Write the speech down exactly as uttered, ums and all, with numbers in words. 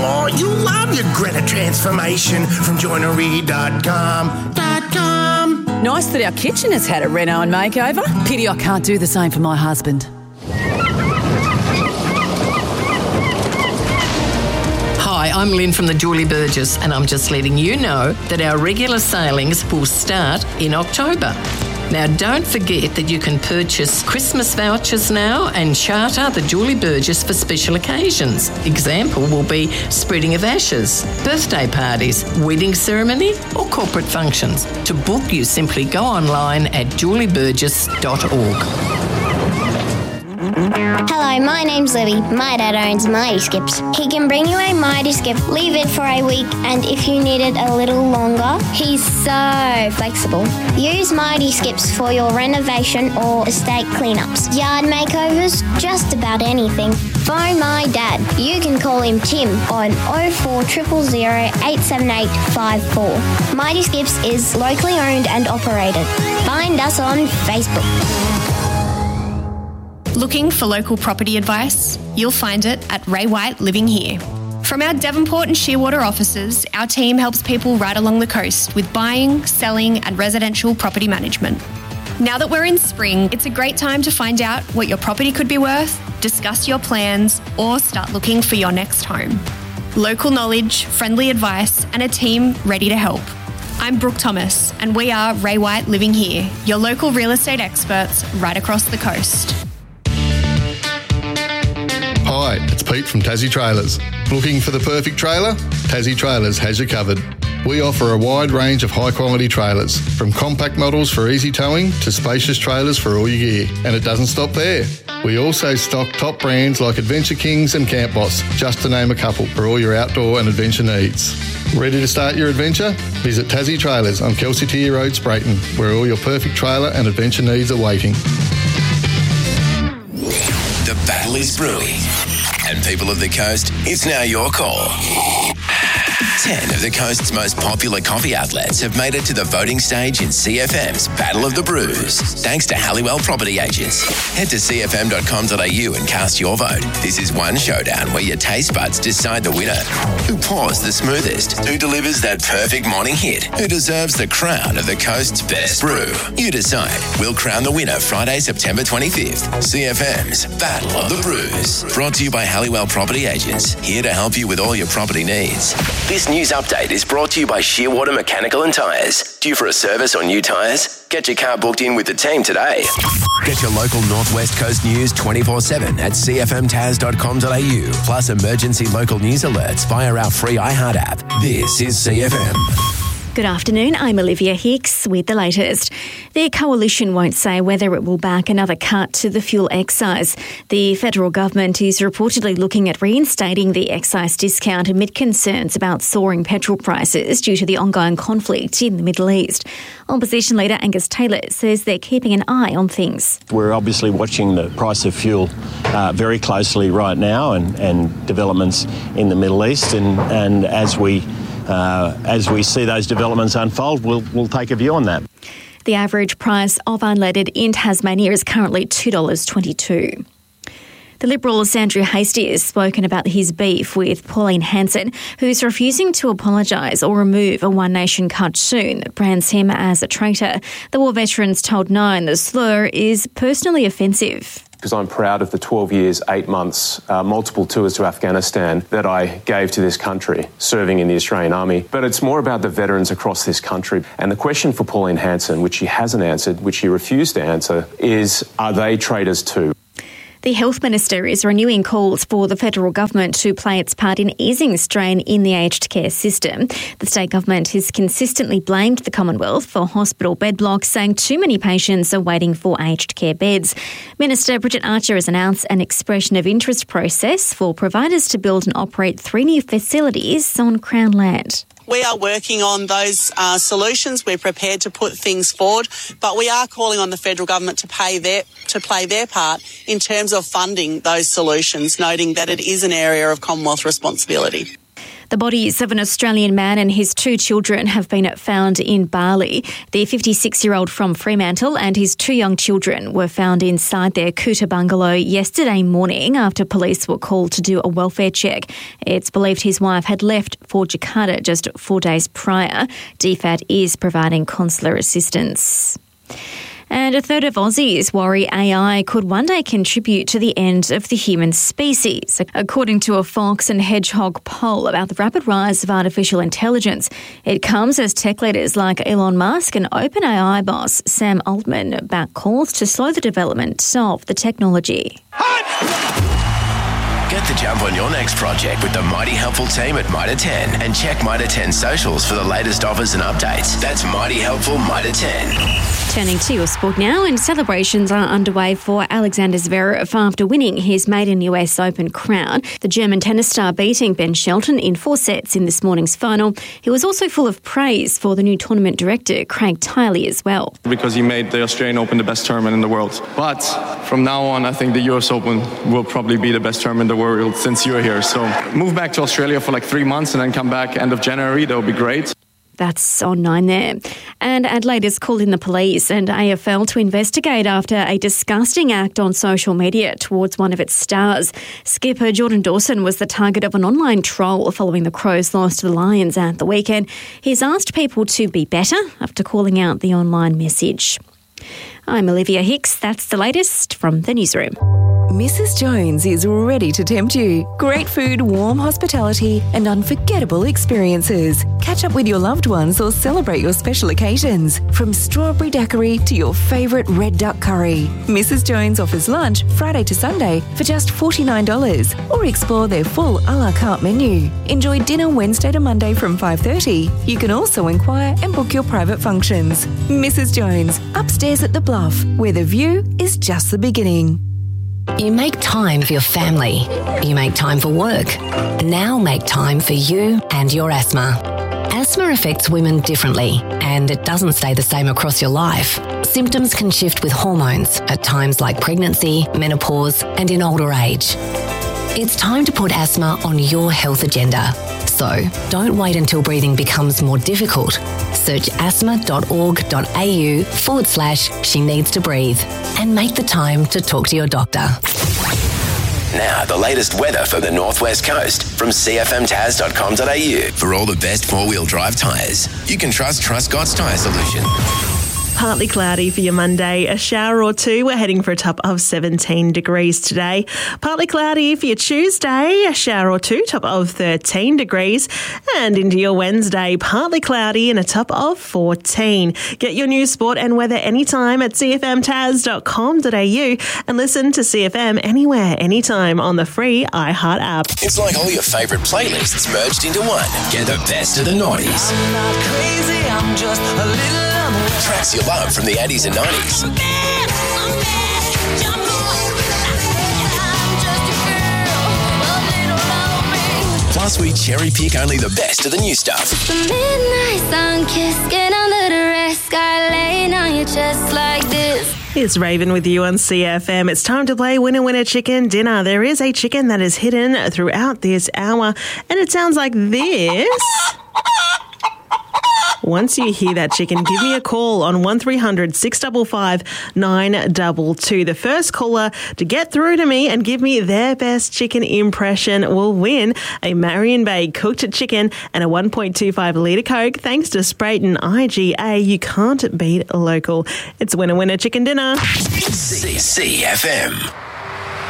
Oh, you love your Greta transformation from joinery dot com. .com. Nice that our kitchen has had a reno and makeover. Pity I can't do the same for my husband. Hi, I'm Lynn from the Julie Burgess, and I'm just letting you know that our regular sailings will start in October. Now, don't forget that you can purchase Christmas vouchers now and charter the Julie Burgess for special occasions. Example will be spreading of ashes, birthday parties, wedding ceremony or corporate functions. To book, you simply go online at julie burgess dot org. Hello, my name's Libby. My dad owns Mighty Skips. He can bring you a Mighty Skip, leave it for a week, and if you need it a little longer, he's so flexible. Use Mighty Skips for your renovation or estate cleanups, yard makeovers, just about anything. Phone my dad. You can call him Tim on oh four zero zero zero eight seven eight five four. Mighty Skips is locally owned and operated. Find us on Facebook. Looking for local property advice? You'll find it at Ray White Living Here. From our Devonport and Shearwater offices, our team helps people right along the coast with buying, selling and residential property management. Now that we're in spring, it's a great time to find out what your property could be worth, discuss your plans or start looking for your next home. Local knowledge, friendly advice and a team ready to help. I'm Brooke Thomas and we are Ray White Living Here, your local real estate experts right across the coast. Hi, it's Pete from Tassie Trailers. Looking for the perfect trailer? Tassie Trailers has you covered. We offer a wide range of high-quality trailers, from compact models for easy towing to spacious trailers for all your gear. And it doesn't stop there. We also stock top brands like Adventure Kings and Camp Boss, just to name a couple, for all your outdoor and adventure needs. Ready to start your adventure? Visit Tassie Trailers on Kelsey Tier Road, Sprayton, where all your perfect trailer and adventure needs are waiting. The battle is brewing. And people of the coast, it's now your call. Ten of the coast's most popular coffee outlets have made it to the voting stage in C F M's Battle of the Brews, thanks to Halliwell Property Agents. Head to c f m dot com dot a u and cast your vote. This is one showdown where your taste buds decide the winner. Who pours the smoothest? Who delivers that perfect morning hit? Who deserves the crown of the coast's best brew? You decide. We'll crown the winner Friday, September twenty-fifth. C F M's Battle of the Brews. Brought to you by Halliwell Property Agents. Here to help you with all your property needs. This news update is brought to you by Shearwater Mechanical and Tyres. Due for a service or new tyres? Get your car booked in with the team today. Get your local Northwest Coast news twenty-four seven at c f m taz dot com dot a u, plus emergency local news alerts via our free iHeart app. This is C F M. Good afternoon, I'm Olivia Hicks with the latest. The coalition won't say whether it will back another cut to the fuel excise. The federal government is reportedly looking at reinstating the excise discount amid concerns about soaring petrol prices due to the ongoing conflict in the Middle East. Opposition leader Angus Taylor says they're keeping an eye on things. We're obviously watching the price of fuel uh, very closely right now and, and developments in the Middle East, and, and as we Uh, as we see those developments unfold, we'll, we'll take a view on that. The average price of unleaded in Tasmania is currently two dollars twenty-two. The Liberal's Andrew Hastie has spoken about his beef with Pauline Hanson, who's refusing to apologise or remove a One Nation cartoon that brands him as a traitor. The war veteran's told Nine the slur is personally offensive. Because I'm proud of the twelve years, eight months, uh, multiple tours to Afghanistan that I gave to this country, serving in the Australian Army. But it's more about the veterans across this country. And the question for Pauline Hanson, which she hasn't answered, which she refused to answer, is, are they traitors too? The Health Minister is renewing calls for the federal government to play its part in easing strain in the aged care system. The state government has consistently blamed the Commonwealth for hospital bed blocks, saying too many patients are waiting for aged care beds. Minister Bridget Archer has announced an expression of interest process for providers to build and operate three new facilities on Crown land. We are working on those uh, solutions. We're prepared to put things forward, but we are calling on the federal government to pay their to play their part in terms of funding those solutions, noting that it is an area of Commonwealth responsibility. The bodies of an Australian man and his two children have been found in Bali. The fifty-six-year-old from Fremantle and his two young children were found inside their Kuta bungalow yesterday morning after police were called to do a welfare check. It's believed his wife had left for Jakarta just four days prior. D F A T is providing consular assistance. And a third of Aussies worry A I could one day contribute to the end of the human species. According to a Fox and Hedgehog poll about the rapid rise of artificial intelligence, it comes as tech leaders like Elon Musk and OpenAI boss Sam Altman back calls to slow the development of the technology. Get the jump on your next project with the Mighty Helpful team at Mitre ten and check Mitre ten socials for the latest offers and updates. That's Mighty Helpful Mitre ten. Turning to your sport now, and celebrations are underway for Alexander Zverev after winning his maiden U S Open crown. The German tennis star beating Ben Shelton in four sets in this morning's final. He was also full of praise for the new tournament director, Craig Tiley, as well. Because he made the Australian Open the best tournament in the world. But from now on, I think the U S Open will probably be the best tournament in the world since you're here. So move back to Australia for like three months and then come back end of January. That would be great. That's on nine there. And Adelaide has called in the police and A F L to investigate after a disgusting act on social media towards one of its stars. Skipper Jordan Dawson was the target of an online troll following the Crows' loss to the Lions at the weekend. He's asked people to be better after calling out the online message. I'm Olivia Hicks. That's the latest from the newsroom. Missus Jones is ready to tempt you. Great food, warm hospitality and unforgettable experiences. Catch up with your loved ones or celebrate your special occasions. From strawberry daiquiri to your favourite red duck curry. Missus Jones offers lunch Friday to Sunday for just forty-nine dollars or explore their full a la carte menu. Enjoy dinner Wednesday to Monday from five thirty. You can also inquire and book your private functions. Missus Jones, upstairs at the Bluff, where the view is just the beginning. You make time for your family. You make time for work. Now make time for you and your asthma. Asthma affects women differently, and it doesn't stay the same across your life. Symptoms can shift with hormones at times like pregnancy, menopause, and in older age. It's time to put asthma on your health agenda. So don't wait until breathing becomes more difficult. Search asthma.org.au forward slash she needs to breathe and make the time to talk to your doctor. Now, the latest weather for the Northwest Coast from c f m taz dot com dot a u. For all the best four-wheel drive tyres, you can trust Truscott's Tyre Solution. Partly cloudy for your Monday, a shower or two. We're heading for a top of seventeen degrees today. Partly cloudy for your Tuesday, a shower or two, top of thirteen degrees. And into your Wednesday, partly cloudy and a top of fourteen. Get your news, sport and weather anytime at c f m taz dot com dot a u and listen to C F M anywhere, anytime on the free iHeart app. It's like all your favourite playlists merged into one. Get the best of the nineties. I'm not crazy, I'm just a little unaware. Tracks you love from the eighties and nineties. Plus, we cherry pick only the best of the new stuff. The midnight sun kiss, get under the red sky, laying on your chest like this. It's Raven with you on C F M. It's time to play Winner Winner Chicken Dinner. There is a chicken that is hidden throughout this hour, and it sounds like this. Once you hear that chicken, give me a call on one three hundred six five five nine two two. The first caller to get through to me and give me their best chicken impression will win a Marion Bay cooked chicken and a one point two five litre Coke thanks to Sprayton I G A. You can't beat local. It's Winner Winner Chicken Dinner. C F M.